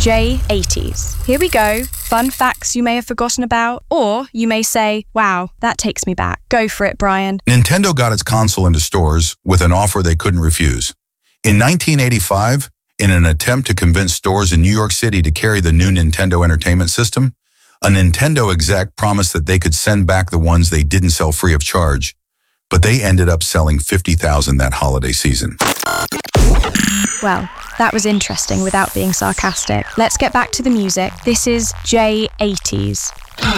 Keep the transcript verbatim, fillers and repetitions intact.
J eighties. Here we go. Fun facts you may have forgotten about, or you may say, wow, that takes me back. Go for it, Brian. Nintendo got its console into stores with an offer they couldn't refuse. In nineteen eighty-five, in an attempt to convince stores in New York City to carry the new Nintendo Entertainment System, a Nintendo exec promised that they could send back the ones they didn't sell free of charge, but they ended up selling fifty thousand that holiday season. Well, that was interesting without being sarcastic. Let's get back to the music. This is J eighties.